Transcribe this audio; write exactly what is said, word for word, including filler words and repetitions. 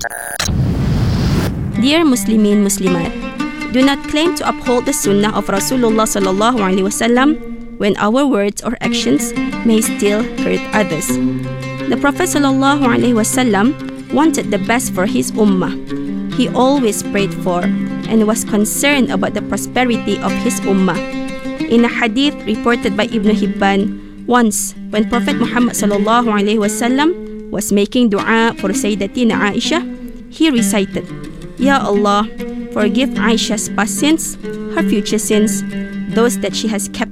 Dear Muslimin Muslimat, do not claim to uphold the Sunnah of Rasulullah sallallahu alaihi wasallam when our words or actions may still hurt others. The Prophet sallallahu alaihi wasallam wanted the best for his ummah. He always prayed for and was concerned about the prosperity of his ummah. In a hadith reported by Ibn Hibban, once when Prophet Muhammad sallallahu alaihi wasallam was making dua for Sayyidatina Aisha, he recited, Ya Allah, forgive Aisha's past sins, her future sins, those that she has kept